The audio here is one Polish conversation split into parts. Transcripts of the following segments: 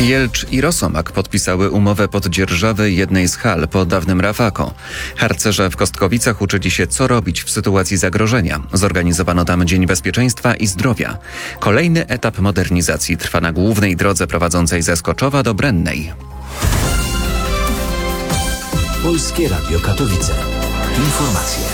Jelcz i Rosomak podpisały umowę poddzierżawy jednej z hal po dawnym Rafako. Harcerze w Kostkowicach uczyli się, co robić w sytuacji zagrożenia. Zorganizowano tam Dzień Bezpieczeństwa i Zdrowia. Kolejny etap modernizacji trwa na głównej drodze prowadzącej ze Skoczowa do Brennej. Polskie Radio Katowice. Informacje.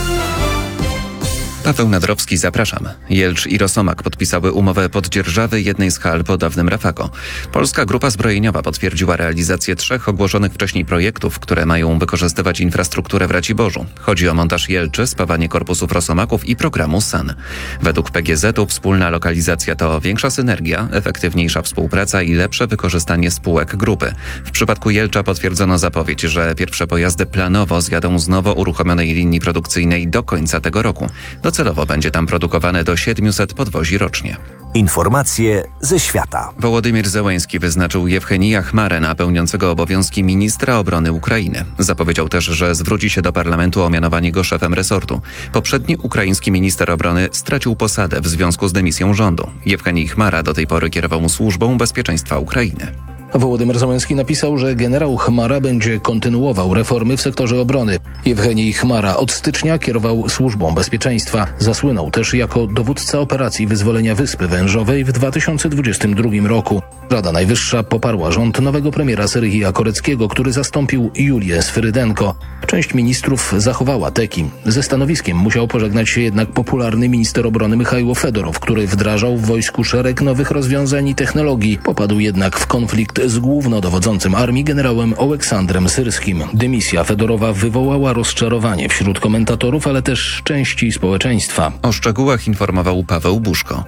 Paweł Nadrowski, zapraszam. Jelcz i Rosomak podpisały umowę poddzierżawy jednej z hal po dawnym Rafako. Polska Grupa Zbrojeniowa potwierdziła realizację 3 ogłoszonych wcześniej projektów, które mają wykorzystywać infrastrukturę w Raciborzu. Chodzi o montaż jelczy, spawanie korpusów rosomaków i programu SAN. Według PGZ-u wspólna lokalizacja to większa synergia, efektywniejsza współpraca i lepsze wykorzystanie spółek grupy. W przypadku Jelcza potwierdzono zapowiedź, że pierwsze pojazdy planowo zjadą z nowo uruchomionej linii produkcyjnej do końca tego roku. Docelowo będzie tam produkowane do 700 podwozi rocznie. Informacje ze świata. Wołodymyr Zełenski wyznaczył Jewchenija Chmarę na pełniącego obowiązki ministra obrony Ukrainy. Zapowiedział też, że zwróci się do parlamentu o mianowanie go szefem resortu. Poprzedni ukraiński minister obrony stracił posadę w związku z dymisją rządu. Jewchenij Chmara do tej pory kierował służbą bezpieczeństwa Ukrainy. Wołodymyr Zełenski napisał, że generał Chmara będzie kontynuował reformy w sektorze obrony. Jewchenij Chmara od stycznia kierował służbą bezpieczeństwa. Zasłynął też jako dowódca operacji wyzwolenia Wyspy Wężowej w 2022 roku. Rada Najwyższa poparła rząd nowego premiera Serhija Koreckiego, który zastąpił Julię Sfyrydenko. Część ministrów zachowała teki. Ze stanowiskiem musiał pożegnać się jednak popularny minister obrony Michajło Fedorow, który wdrażał w wojsku szereg nowych rozwiązań i technologii. Popadł jednak w konflikt z głównodowodzącym armii generałem Oleksandrem Syrskim. Dymisja Fedorowa wywołała rozczarowanie wśród komentatorów, ale też części społeczeństwa. O szczegółach informował Paweł Buszko.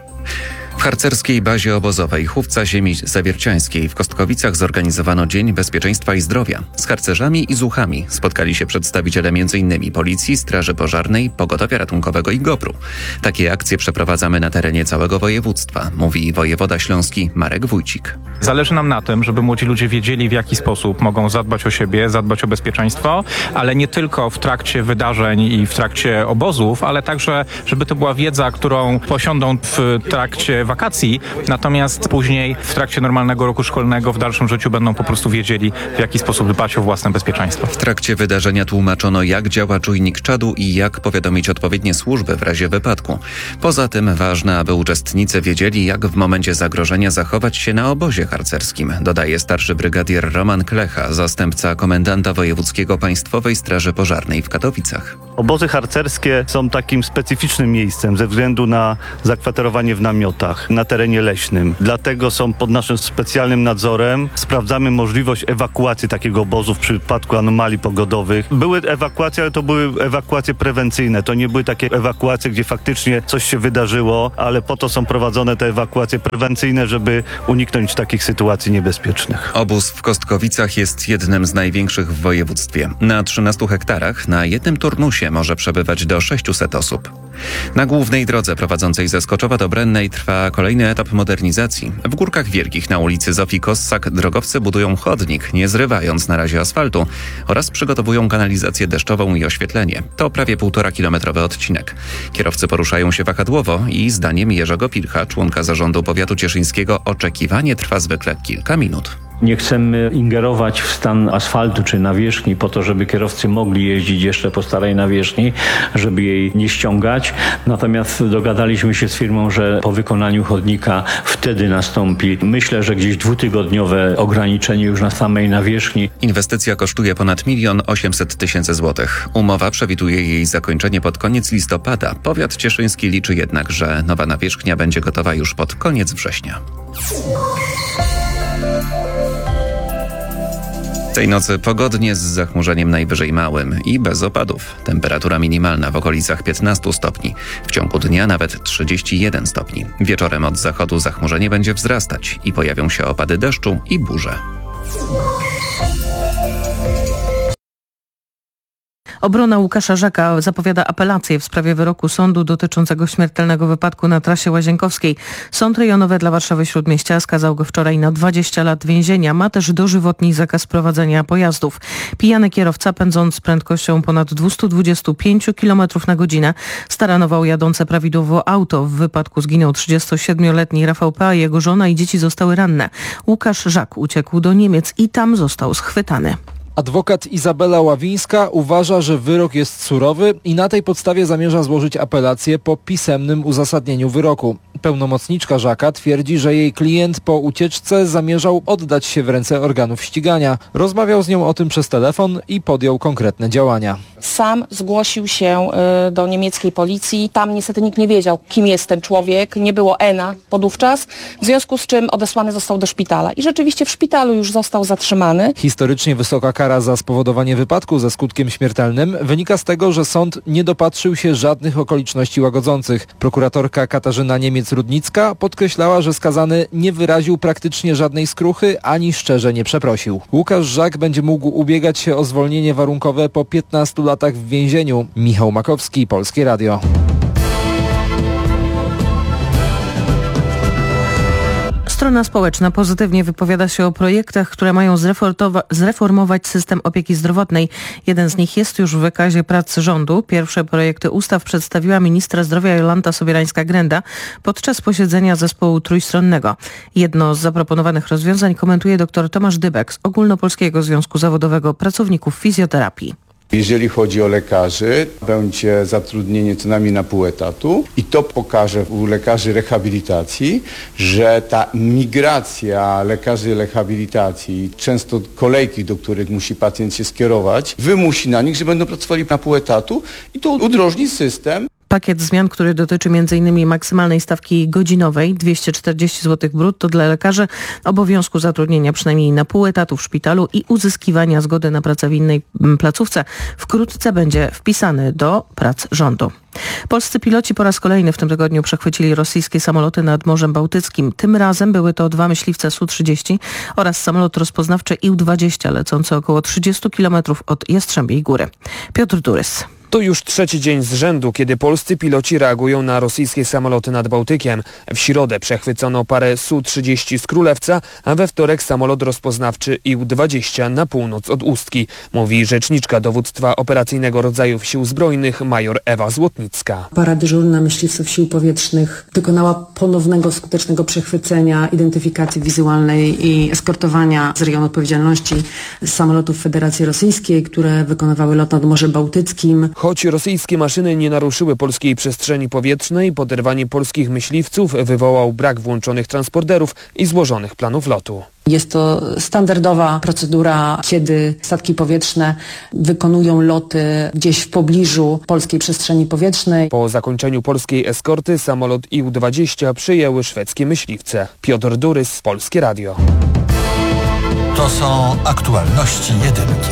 W harcerskiej bazie obozowej Chówca Ziemi Zawierciańskiej w Kostkowicach zorganizowano Dzień Bezpieczeństwa i Zdrowia. Z harcerzami i zuchami spotkali się przedstawiciele m.in. Policji, Straży Pożarnej, Pogotowia Ratunkowego i GOPR-u. Takie akcje przeprowadzamy na terenie całego województwa, mówi wojewoda śląski Marek Wójcik. Zależy nam na tym, żeby młodzi ludzie wiedzieli, w jaki sposób mogą zadbać o siebie, zadbać o bezpieczeństwo, ale nie tylko w trakcie wydarzeń i w trakcie obozów, ale także, żeby to była wiedza, którą posiądą w trakcie wakacji, natomiast później w trakcie normalnego roku szkolnego w dalszym życiu będą po prostu wiedzieli, w jaki sposób dbać o własne bezpieczeństwo. W trakcie wydarzenia tłumaczono, jak działa czujnik czadu i jak powiadomić odpowiednie służby w razie wypadku. Poza tym ważne, aby uczestnicy wiedzieli, jak w momencie zagrożenia zachować się na obozie harcerskim, dodaje starszy brygadier Roman Klecha, zastępca komendanta wojewódzkiego Państwowej Straży Pożarnej w Katowicach. Obozy harcerskie są takim specyficznym miejscem ze względu na zakwaterowanie w namiotach na terenie leśnym. Dlatego są pod naszym specjalnym nadzorem. Sprawdzamy możliwość ewakuacji takiego obozu w przypadku anomalii pogodowych. Były ewakuacje, ale to były ewakuacje prewencyjne. To nie były takie ewakuacje, gdzie faktycznie coś się wydarzyło, ale po to są prowadzone te ewakuacje prewencyjne, żeby uniknąć takich sytuacji niebezpiecznych. Obóz w Kostkowicach jest jednym z największych w województwie. Na 13 hektarach na jednym turnusie może przebywać do 600 osób. Na głównej drodze prowadzącej ze Skoczowa do Brennej trwa kolejny etap modernizacji. W Górkach Wielkich na ulicy Zofii Kossak drogowcy budują chodnik, nie zrywając na razie asfaltu, oraz przygotowują kanalizację deszczową i oświetlenie. To prawie 1,5-kilometrowy odcinek. Kierowcy poruszają się wahadłowo i zdaniem Jerzego Pilcha, członka zarządu powiatu cieszyńskiego, oczekiwanie trwa zwykle kilka minut. Nie chcemy ingerować w stan asfaltu czy nawierzchni po to, żeby kierowcy mogli jeździć jeszcze po starej nawierzchni, żeby jej nie ściągać. Natomiast dogadaliśmy się z firmą, że po wykonaniu chodnika wtedy nastąpi, myślę, że gdzieś 2-tygodniowe ograniczenie już na samej nawierzchni. Inwestycja kosztuje ponad 1 800 000 złotych. Umowa przewiduje jej zakończenie pod koniec listopada. Powiat cieszyński liczy jednak, że nowa nawierzchnia będzie gotowa już pod koniec września. Tej nocy pogodnie z zachmurzeniem najwyżej małym i bez opadów. Temperatura minimalna w okolicach 15 stopni. W ciągu dnia nawet 31 stopni. Wieczorem od zachodu zachmurzenie będzie wzrastać i pojawią się opady deszczu i burze. Obrona Łukasza Żaka zapowiada apelację w sprawie wyroku sądu dotyczącego śmiertelnego wypadku na trasie Łazienkowskiej. Sąd rejonowy dla Warszawy-Śródmieścia skazał go wczoraj na 20 lat więzienia. Ma też dożywotni zakaz prowadzenia pojazdów. Pijany kierowca, pędząc z prędkością ponad 225 km na godzinę, staranował jadące prawidłowo auto. W wypadku zginął 37-letni Rafał P., a jego żona i dzieci zostały ranne. Łukasz Żak uciekł do Niemiec i tam został schwytany. Adwokat Izabela Ławińska uważa, że wyrok jest surowy i na tej podstawie zamierza złożyć apelację po pisemnym uzasadnieniu wyroku. Pełnomocniczka Żaka twierdzi, że jej klient po ucieczce zamierzał oddać się w ręce organów ścigania. Rozmawiał z nią o tym przez telefon i podjął konkretne działania. Sam zgłosił się do niemieckiej policji. Tam niestety nikt nie wiedział, kim jest ten człowiek. Nie było ENA podówczas, w związku z czym odesłany został do szpitala. I rzeczywiście w szpitalu już został zatrzymany. Historycznie wysoka kara za spowodowanie wypadku ze skutkiem śmiertelnym wynika z tego, że sąd nie dopatrzył się żadnych okoliczności łagodzących. Prokuratorka Katarzyna Niemiec-Rudnicka podkreślała, że skazany nie wyraził praktycznie żadnej skruchy ani szczerze nie przeprosił. Łukasz Żak będzie mógł ubiegać się o zwolnienie warunkowe po 15 latach w więzieniu. Michał Makowski, Polskie Radio. Strona społeczna pozytywnie wypowiada się o projektach, które mają zreformować system opieki zdrowotnej. Jeden z nich jest już w wykazie prac rządu. Pierwsze projekty ustaw przedstawiła ministra zdrowia Jolanta Sobierańska-Grenda podczas posiedzenia zespołu trójstronnego. Jedno z zaproponowanych rozwiązań komentuje dr Tomasz Dybek z Ogólnopolskiego Związku Zawodowego Pracowników Fizjoterapii. Jeżeli chodzi o lekarzy, będzie zatrudnienie co najmniej na pół etatu i to pokaże u lekarzy rehabilitacji, że ta migracja lekarzy rehabilitacji, często kolejki, do których musi pacjent się skierować, wymusi na nich, że będą pracowali na pół etatu i to udrożni system. Pakiet zmian, który dotyczy m.in. maksymalnej stawki godzinowej 240 zł brutto dla lekarzy, obowiązku zatrudnienia przynajmniej na pół etatu w szpitalu i uzyskiwania zgody na pracę w innej placówce wkrótce będzie wpisany do prac rządu. Polscy piloci po raz kolejny w tym tygodniu przechwycili rosyjskie samoloty nad Morzem Bałtyckim. Tym razem były to 2 myśliwce Su-30 oraz samolot rozpoznawczy Ił-20 lecący około 30 km od Jastrzębiej Góry. Piotr Durys. To już trzeci dzień z rzędu, kiedy polscy piloci reagują na rosyjskie samoloty nad Bałtykiem. W środę przechwycono parę Su-30 z Królewca, a we wtorek samolot rozpoznawczy Ił-20 na północ od Ustki, mówi rzeczniczka dowództwa operacyjnego rodzajów sił zbrojnych major Ewa Złotnicka. Para dyżurna myśliwców sił powietrznych dokonała ponownego skutecznego przechwycenia, identyfikacji wizualnej i eskortowania z rejonu odpowiedzialności samolotów Federacji Rosyjskiej, które wykonywały lot nad Morzem Bałtyckim. Choć rosyjskie maszyny nie naruszyły polskiej przestrzeni powietrznej, poderwanie polskich myśliwców wywołał brak włączonych transporterów i złożonych planów lotu. Jest to standardowa procedura, kiedy statki powietrzne wykonują loty gdzieś w pobliżu polskiej przestrzeni powietrznej. Po zakończeniu polskiej eskorty samolot Ił-20 przyjęły szwedzkie myśliwce. Piotr Durys, Polskie Radio. To są aktualności jedynki.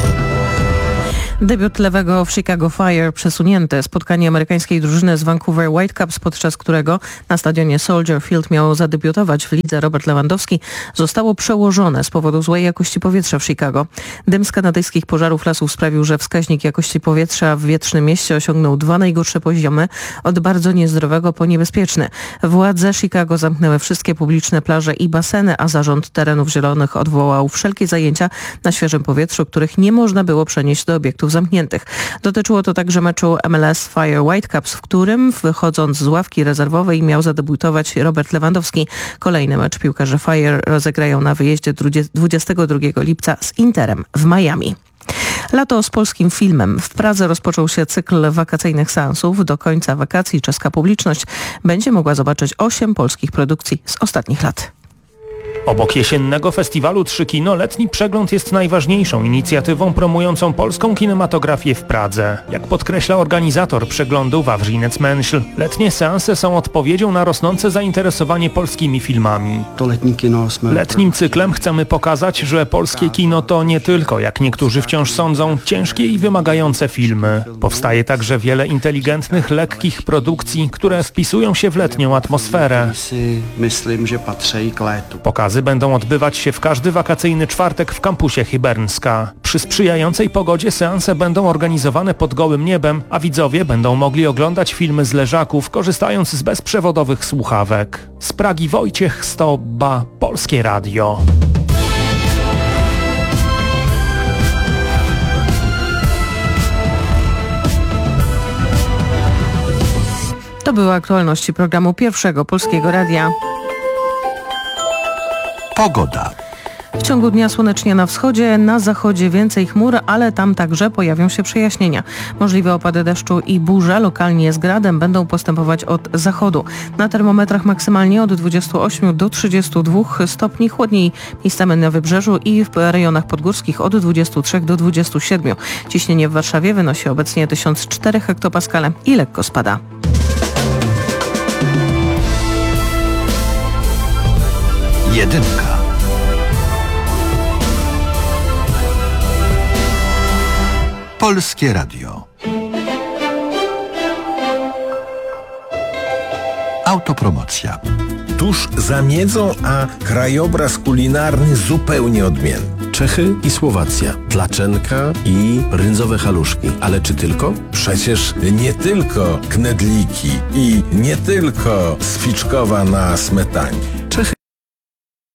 Debiut lewego w Chicago Fire przesunięte. Spotkanie amerykańskiej drużyny z Vancouver Whitecaps, podczas którego na stadionie Soldier Field miał zadebiutować w lidze Robert Lewandowski, zostało przełożone z powodu złej jakości powietrza w Chicago. Dym z kanadyjskich pożarów lasów sprawił, że wskaźnik jakości powietrza w Wiecznym Mieście osiągnął 2 najgorsze poziomy, od bardzo niezdrowego po niebezpieczny. Władze Chicago zamknęły wszystkie publiczne plaże i baseny, a zarząd terenów zielonych odwołał wszelkie zajęcia na świeżym powietrzu, których nie można było przenieść do obiektów zamkniętych. Dotyczyło to także meczu MLS Fire Whitecaps, w którym wychodząc z ławki rezerwowej miał zadebiutować Robert Lewandowski. Kolejny mecz piłkarze Fire rozegrają na wyjeździe 22 lipca z Interem w Miami. Lato z polskim filmem. W Pradze rozpoczął się cykl wakacyjnych seansów. Do końca wakacji czeska publiczność będzie mogła zobaczyć 8 polskich produkcji z ostatnich lat. Obok jesiennego festiwalu 3 Kino letni przegląd jest najważniejszą inicjatywą promującą polską kinematografię w Pradze. Jak podkreśla organizator przeglądu Wawrzynec Menśl, letnie seanse są odpowiedzią na rosnące zainteresowanie polskimi filmami. Letnim cyklem chcemy pokazać, że polskie kino to nie tylko, jak niektórzy wciąż sądzą, ciężkie i wymagające filmy. Powstaje także wiele inteligentnych, lekkich produkcji, które wpisują się w letnią atmosferę. Pokazy będą odbywać się w każdy wakacyjny czwartek w kampusie Chybernska. Przy sprzyjającej pogodzie seanse będą organizowane pod gołym niebem, a widzowie będą mogli oglądać filmy z leżaków, korzystając z bezprzewodowych słuchawek. Z Pragi Wojciech Stobba, Polskie Radio. To były aktualności programu Pierwszego Polskiego Radia. Pogoda. W ciągu dnia słonecznie na wschodzie, na zachodzie więcej chmur, ale tam także pojawią się przejaśnienia. Możliwe opady deszczu i burze, lokalnie z gradem, będą postępować od zachodu. Na termometrach maksymalnie od 28 do 32 stopni, chłodniej miejscami na wybrzeżu i w rejonach podgórskich od 23 do 27. Ciśnienie w Warszawie wynosi obecnie 1004 hektopaskale i lekko spada. Jedynka. Polskie Radio. Autopromocja. Tuż za miedzą, a krajobraz kulinarny zupełnie odmienny. Czechy i Słowacja, tlaczynka i rydzowe haluszki. Ale czy tylko? Przecież nie tylko knedliki i nie tylko sficzkowa na smetanie. Czechy